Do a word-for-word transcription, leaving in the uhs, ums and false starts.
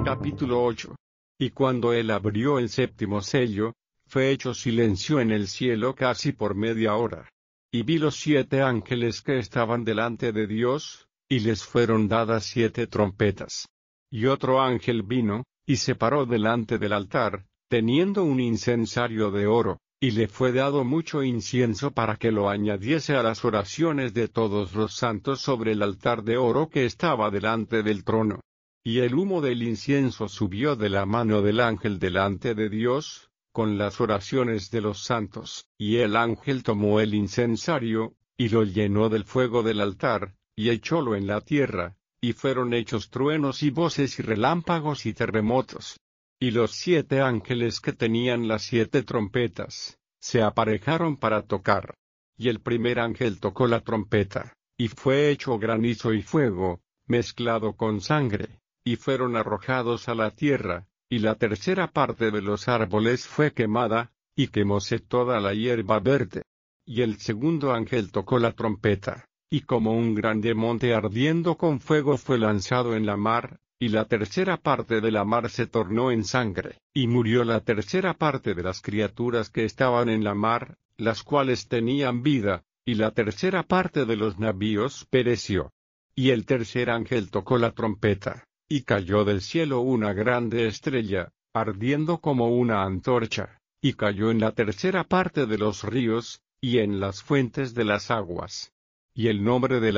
Capítulo ocho. Y cuando él abrió el séptimo sello, fue hecho silencio en el cielo casi por media hora. Y vi los siete ángeles que estaban delante de Dios, y les fueron dadas siete trompetas. Y otro ángel vino, y se paró delante del altar, teniendo un incensario de oro, y le fue dado mucho incienso para que lo añadiese a las oraciones de todos los santos sobre el altar de oro que estaba delante del trono. Y el humo del incienso subió de la mano del ángel delante de Dios, con las oraciones de los santos. Y el ángel tomó el incensario, y lo llenó del fuego del altar, y echólo en la tierra, y fueron hechos truenos y voces y relámpagos y terremotos. Y los siete ángeles que tenían las siete trompetas, se aparejaron para tocar. Y el primer ángel tocó la trompeta, y fue hecho granizo y fuego, mezclado con sangre, y fueron arrojados a la tierra, y la tercera parte de los árboles fue quemada, y quemóse toda la hierba verde. Y el segundo ángel tocó la trompeta, y como un grande monte ardiendo con fuego fue lanzado en la mar, y la tercera parte de la mar se tornó en sangre, y murió la tercera parte de las criaturas que estaban en la mar, las cuales tenían vida, y la tercera parte de los navíos pereció. Y el tercer ángel tocó la trompeta, y cayó del cielo una grande estrella, ardiendo como una antorcha, y cayó en la tercera parte de los ríos, y en las fuentes de las aguas. Y el nombre de la